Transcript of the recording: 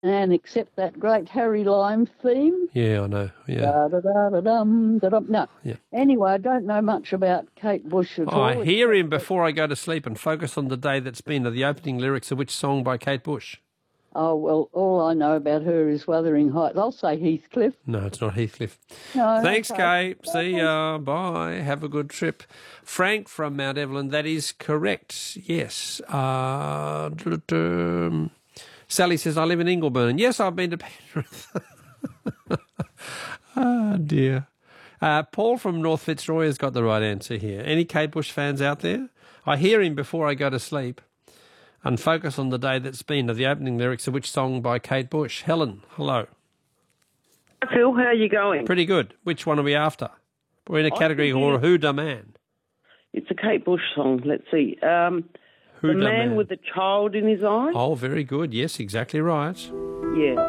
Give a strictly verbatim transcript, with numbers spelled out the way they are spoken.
and accept that great Harry Lime theme. Yeah, I know. Yeah. Da-da-da-da-dum, da-dum. No. Yeah. Anyway, I don't know much about Kate Bush at Oh, all. I hear him before I go to sleep and focus on the day that's been, are the opening lyrics of which song by Kate Bush? Oh, well, all I know about her is Wuthering Heights. I'll say Heathcliff. No, it's not Heathcliff. No, Thanks, okay. Kate. See ya. Bye. Have a good trip. Frank from Mount Evelyn, that is correct. Yes. Uh, Sally says, I live in Ingleburn. Yes, I've been to Penrith. Oh, dear. Uh, Paul from North Fitzroy has got the right answer here. Any Kate Bush fans out there? I hear him before I go to sleep and focus on the day that's been, of the opening lyrics of which song by Kate Bush. Helen, hello. Hi, Phil. How are you going? Pretty good. Which one are we after? We're in a category called Who Da Man. It's a Kate Bush song. Let's see. Um, Who the Da man Man? with the child in his eye. Oh, very good. Yes, exactly right. Yeah.